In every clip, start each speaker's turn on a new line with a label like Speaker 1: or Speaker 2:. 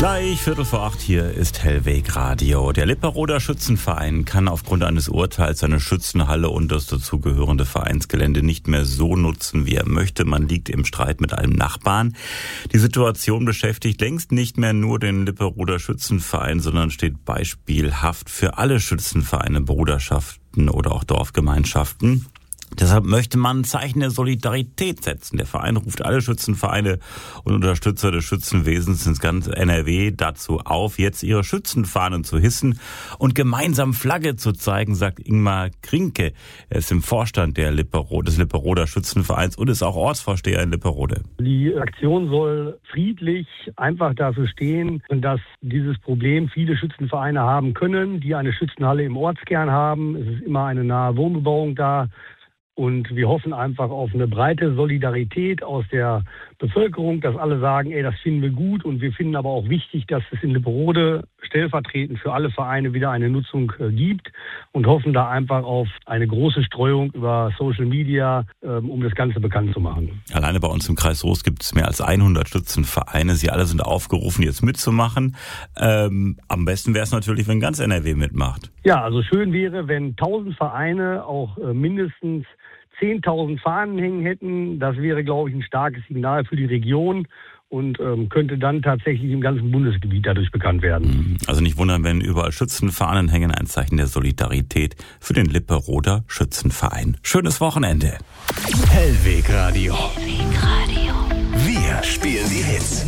Speaker 1: Gleich 7:45 hier ist Hellweg Radio. Der Lipperoder Schützenverein kann aufgrund eines Urteils seine Schützenhalle und das dazugehörende Vereinsgelände nicht mehr so nutzen, wie er möchte. Man liegt im Streit mit einem Nachbarn. Die Situation beschäftigt längst nicht mehr nur den Lipperoder Schützenverein, sondern steht beispielhaft für alle Schützenvereine, Bruderschaften oder auch Dorfgemeinschaften. Deshalb möchte man ein Zeichen der Solidarität setzen. Der Verein ruft alle Schützenvereine und Unterstützer des Schützenwesens ins ganze NRW dazu auf, jetzt ihre Schützenfahnen zu hissen und gemeinsam Flagge zu zeigen, sagt Ingmar Krinke. Er ist im Vorstand des Lipperoder Schützenvereins und ist auch Ortsvorsteher in Lipperode.
Speaker 2: Die Aktion soll friedlich einfach dafür stehen, dass dieses Problem viele Schützenvereine haben können, die eine Schützenhalle im Ortskern haben. Es ist immer eine nahe Wohnbebauung da. Und wir hoffen einfach auf eine breite Solidarität aus der Bevölkerung, dass alle sagen, das finden wir gut. Und wir finden aber auch wichtig, dass es in Lipperode stellvertretend für alle Vereine wieder eine Nutzung gibt und hoffen da einfach auf eine große Streuung über Social Media, um das Ganze bekannt zu machen.
Speaker 1: Alleine bei uns im Kreis Soest gibt es mehr als 100 Schützenvereine. Sie alle sind aufgerufen, jetzt mitzumachen. Am besten wäre es natürlich, wenn ganz NRW mitmacht.
Speaker 2: Ja, also schön wäre, wenn 1000 Vereine auch mindestens 10.000 Fahnen hängen hätten. Das wäre, glaube ich, ein starkes Signal für die Region und könnte dann tatsächlich im ganzen Bundesgebiet dadurch bekannt werden.
Speaker 1: Also nicht wundern, wenn überall Schützenfahnen hängen, ein Zeichen der Solidarität für den Lipperoder Schützenverein. Schönes Wochenende.
Speaker 3: Hellweg Radio. Hellweg Radio. Wir spielen die Hits.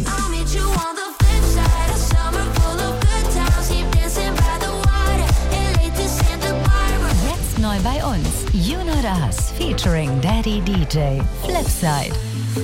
Speaker 4: Neu bei uns, You Know Das, featuring Daddy DJ, Flipside.